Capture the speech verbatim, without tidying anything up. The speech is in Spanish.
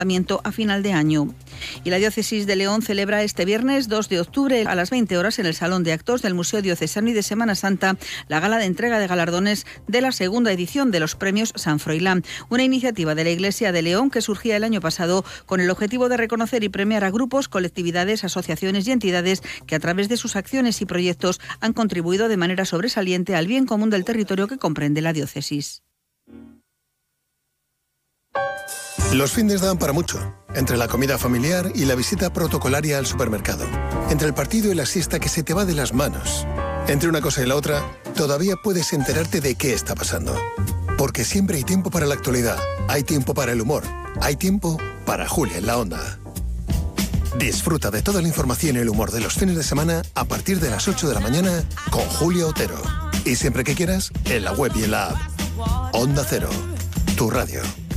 a final de año. Y la Diócesis de León celebra este viernes dos de octubre a las veinte horas en el Salón de Actos del Museo Diocesano y de Semana Santa la gala de entrega de galardones de la segunda edición de los Premios San Froilán, una iniciativa de la Iglesia de León que surgía el año pasado con el objetivo de reconocer y premiar a grupos, colectividades, asociaciones y entidades que a través de sus acciones y proyectos han contribuido de manera sobresaliente al bien común del territorio que comprende la diócesis. Los findes dan para mucho, entre la comida familiar y la visita protocolaria al supermercado, entre el partido y la siesta que se te va de las manos. Entre una cosa y la otra, todavía puedes enterarte de qué está pasando. Porque siempre hay tiempo para la actualidad, hay tiempo para el humor, hay tiempo para Julia en la Onda. Disfruta de toda la información y el humor de los fines de semana a partir de las ocho de la mañana con Julia Otero. Y siempre que quieras, en la web y en la app. Onda Cero, tu radio.